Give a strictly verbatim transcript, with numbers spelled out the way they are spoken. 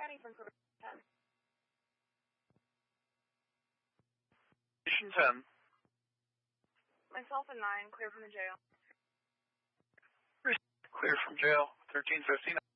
County from ten. Station ten. Myself and nine, clear from the jail. Clear from jail, thirteen fifty-nine.